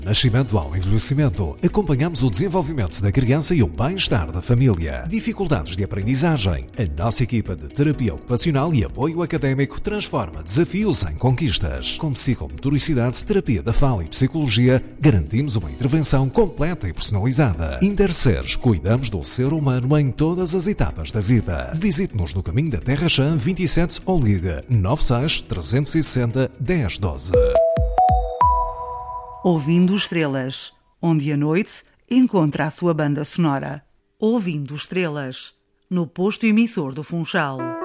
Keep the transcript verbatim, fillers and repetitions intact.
Nascimento ao envelhecimento, acompanhamos o desenvolvimento da criança e o bem-estar da família. Dificuldades de aprendizagem. A nossa equipa de terapia ocupacional e apoio académico transforma desafios em conquistas. Com psicomotoricidade, terapia da fala e psicologia, garantimos uma intervenção completa e personalizada. Interseres, cuidamos do ser humano em todas as etapas da vida. Visite-nos no caminho da Terra Chã vinte e sete ou ligue nove seis, trezentos e sessenta, dez doze. Ouvindo Estrelas, onde a noite encontra a sua banda sonora. Ouvindo Estrelas, no posto emissor do Funchal.